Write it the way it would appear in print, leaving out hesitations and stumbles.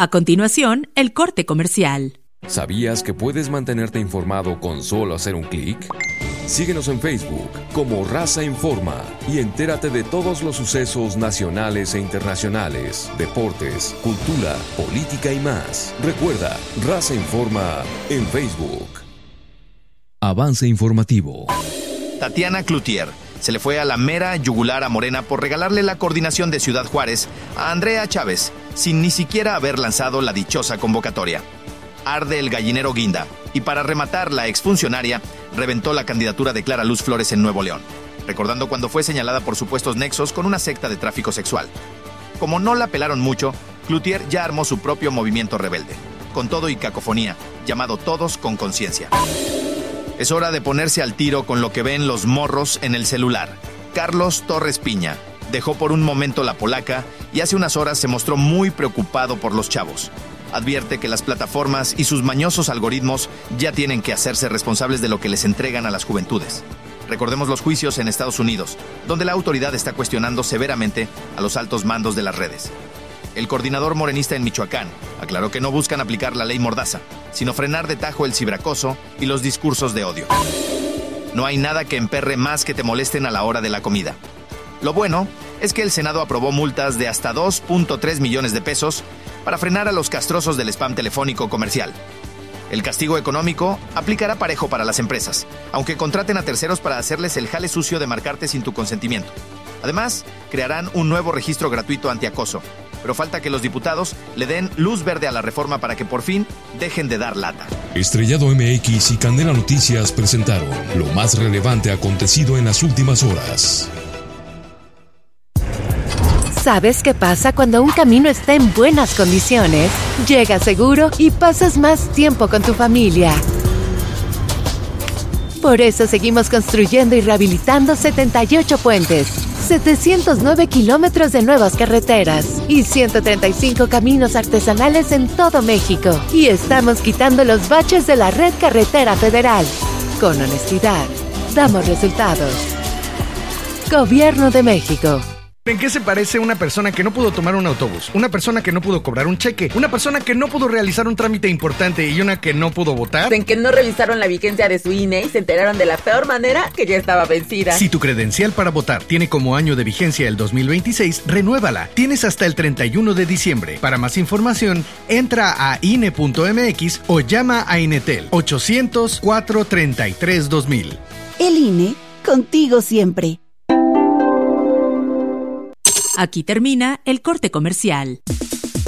A continuación, el corte comercial. ¿Sabías que puedes mantenerte informado con solo hacer un clic? Síguenos en Facebook como Raza Informa y entérate de todos los sucesos nacionales e internacionales, deportes, cultura, política y más. Recuerda, Raza Informa en Facebook. Avance informativo. Tatiana Cloutier se le fue a la mera yugular a Morena por regalarle la coordinación de Ciudad Juárez a Andrea Chávez, sin ni siquiera haber lanzado la dichosa convocatoria. Arde el gallinero guinda, y para rematar, la exfuncionaria reventó la candidatura de Clara Luz Flores en Nuevo León, recordando cuando fue señalada por supuestos nexos con una secta de tráfico sexual. Como no la pelaron mucho, Cloutier ya armó su propio movimiento rebelde, con todo y cacofonía, llamado Todos con Conciencia. Es hora de ponerse al tiro con lo que ven los morros en el celular. Carlos Torres Piña dejó por un momento la polaca y hace unas horas se mostró muy preocupado por los chavos. Advierte que las plataformas y sus mañosos algoritmos ya tienen que hacerse responsables de lo que les entregan a las juventudes. Recordemos los juicios en Estados Unidos, donde la autoridad está cuestionando severamente a los altos mandos de las redes. El coordinador morenista en Michoacán aclaró que no buscan aplicar la ley Mordaza, sino frenar de tajo el ciberacoso y los discursos de odio. No hay nada que emperre más que te molesten a la hora de la comida. Lo bueno es que el Senado aprobó multas de hasta 2.3 millones de pesos para frenar a los castrosos del spam telefónico comercial. El castigo económico aplicará parejo para las empresas, aunque contraten a terceros para hacerles el jale sucio de marcarte sin tu consentimiento. Además, crearán un nuevo registro gratuito antiacoso, pero falta que los diputados le den luz verde a la reforma para que por fin dejen de dar lata. Estrellado MX y Candela Noticias presentaron lo más relevante acontecido en las últimas horas. ¿Sabes qué pasa cuando un camino está en buenas condiciones? Llega seguro y pasas más tiempo con tu familia. Por eso seguimos construyendo y rehabilitando 78 puentes, 709 kilómetros de nuevas carreteras y 135 caminos artesanales en todo México. Y estamos quitando los baches de la red carretera federal. Con honestidad, damos resultados. Gobierno de México. ¿En qué se parece una persona que no pudo tomar un autobús? Una persona que no pudo cobrar un cheque, una persona que no pudo realizar un trámite importante y una que no pudo votar. En que no revisaron la vigencia de su INE y se enteraron de la peor manera que ya estaba vencida. Si tu credencial para votar tiene como año de vigencia el 2026, renuévala. Tienes hasta el 31 de diciembre. Para más información, entra a INE.mx o llama a Inetel 800-433-2000. El INE, contigo siempre. Aquí termina el corte comercial.